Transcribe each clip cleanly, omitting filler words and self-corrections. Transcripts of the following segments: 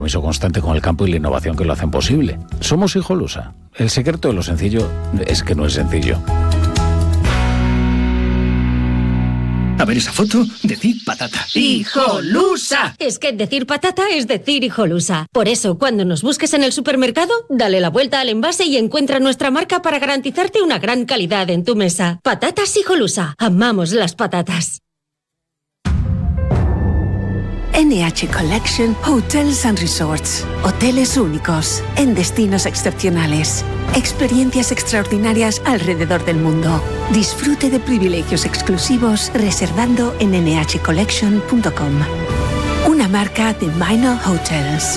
Compromiso constante con el campo y la innovación que lo hacen posible. Somos Hijolusa. El secreto de lo sencillo es que no es sencillo. A ver esa foto, decir patata. ¡Hijolusa! Es que decir patata es decir Hijolusa. Por eso, cuando nos busques en el supermercado, dale la vuelta al envase y encuentra nuestra marca para garantizarte una gran calidad en tu mesa. Patatas Hijolusa. Amamos las patatas. NH Collection Hotels and Resorts. Hoteles únicos, en destinos excepcionales. Experiencias extraordinarias alrededor del mundo. Disfrute de privilegios exclusivos reservando en nhcollection.com. Una marca de Minor Hotels.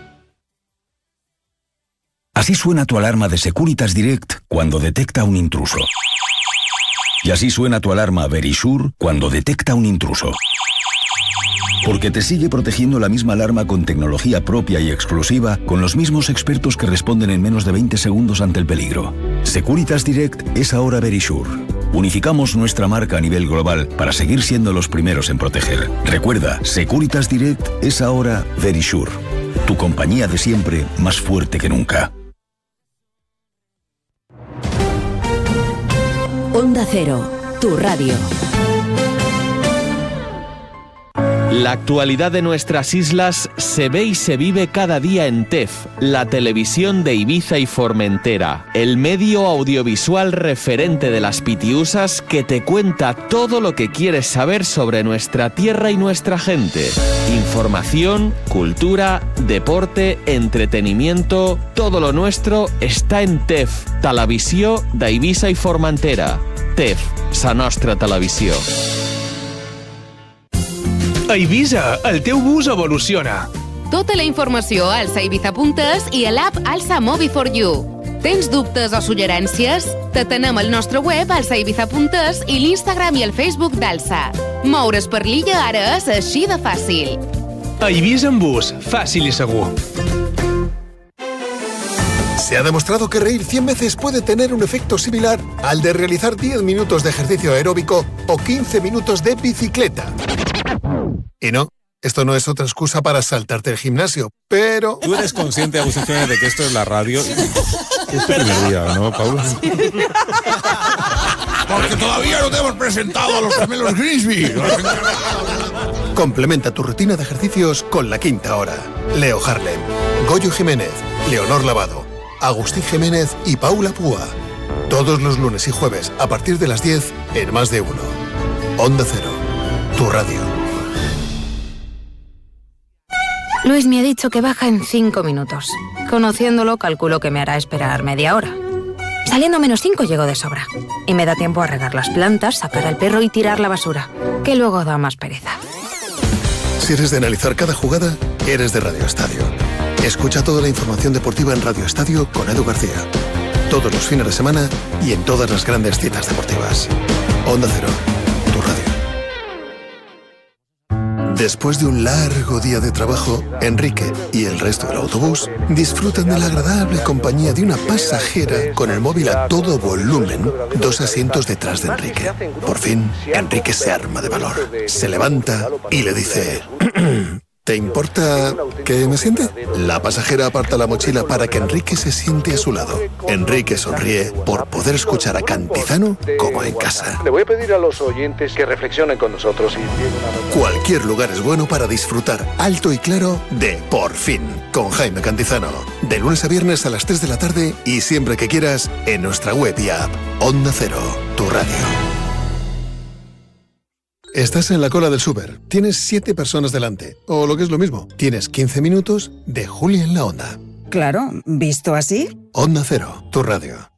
Así suena tu alarma de Securitas Direct cuando detecta un intruso. Y así suena tu alarma Verisure cuando detecta un intruso. Porque te sigue protegiendo la misma alarma con tecnología propia y exclusiva, con los mismos expertos que responden en menos de 20 segundos ante el peligro. Securitas Direct es ahora Verisure. Unificamos nuestra marca a nivel global para seguir siendo los primeros en proteger. Recuerda, Securitas Direct es ahora Verisure. Tu compañía de siempre, más fuerte que nunca. Onda Cero, tu radio. La actualidad de nuestras islas se ve y se vive cada día en TEF, la televisión de Ibiza y Formentera, el medio audiovisual referente de las Pitiusas que te cuenta todo lo que quieres saber sobre nuestra tierra y nuestra gente. Información, cultura, deporte, entretenimiento, todo lo nuestro está en TEF, Televisió d'Eivissa i Formentera. TEF, sa nostra televisió. A Eivissa, el teu bus evoluciona. Tota la informació a alsaibiza.es i a l'app Alsa Mobi4U. Tens dubtes o suggerències? T'atenem al nostre web alsaibiza.es i l'Instagram i el Facebook d'Alsa. Moure's per l'illa ara és així de fàcil. A Eivissa en bus, fàcil i segur. Se ha demostrado que reír 100 veces puede tener un efecto similar al de realizar 10 minutos de ejercicio aeróbico o 15 minutos de bicicleta. Y no, esto no es otra excusa para saltarte el gimnasio, pero... Tú eres consciente, Agustín Jiménez, de que esto es la radio. Es el primer día, ¿no, Paula? Porque todavía no te hemos presentado a los gemelos Grimsby. Complementa tu rutina de ejercicios con La Quinta Hora. Leo Harlem, Goyo Jiménez, Leonor Lavado, Agustín Jiménez y Paula Púa. Todos los lunes y jueves a partir de las 10 en Más de Uno. Onda Cero, tu radio. Luis me ha dicho que baja en 5 minutos. Conociéndolo, calculo que me hará esperar media hora. Saliendo a -5 llego de sobra. Y me da tiempo a regar las plantas, sacar al perro y tirar la basura, que luego da más pereza. Si eres de analizar cada jugada, eres de Radio Estadio. Escucha toda la información deportiva en Radio Estadio con Edu García. Todos los fines de semana y en todas las grandes citas deportivas. Onda Cero, tu radio. Después de un largo día de trabajo, Enrique y el resto del autobús disfrutan de la agradable compañía de una pasajera con el móvil a todo volumen, 2 asientos detrás de Enrique. Por fin, Enrique se arma de valor, se levanta y le dice... ¿Te importa que me siente? La pasajera aparta la mochila para que Enrique se siente a su lado. Enrique sonríe por poder escuchar a Cantizano como en casa. Le voy a pedir a los oyentes que reflexionen con nosotros. Cualquier lugar es bueno para disfrutar alto y claro de Por Fin, con Jaime Cantizano. De lunes a viernes a las 3 de la tarde y siempre que quieras en nuestra web y app. Onda Cero, tu radio. Estás en la cola del súper, tienes 7 personas delante, o lo que es lo mismo, tienes 15 minutos de Julia en la Onda. Claro, ¿visto así? Onda Cero, tu radio.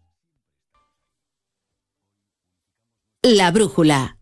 La brújula.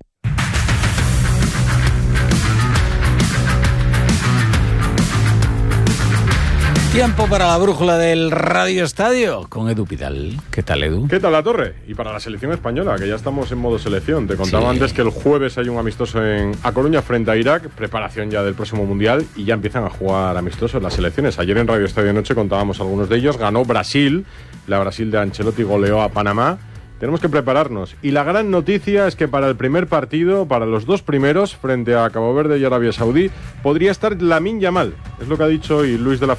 Tiempo para la brújula del Radio Estadio con Edu Pidal. ¿Qué tal, Edu? ¿Qué tal, La Torre? Y para la selección española, que ya estamos en modo selección. Te contaba antes que el jueves hay un amistoso A Coruña frente a Irak, preparación ya del próximo Mundial, y ya empiezan a jugar amistosos las selecciones. Ayer en Radio Estadio Noche contábamos algunos de ellos. Ganó Brasil, la Brasil de Ancelotti goleó a Panamá, Tenemos que prepararnos. Y la gran noticia es que para el primer partido, para los 2 primeros, frente a Cabo Verde y Arabia Saudí, podría estar Lamine Yamal. Es lo que ha dicho hoy Luis de la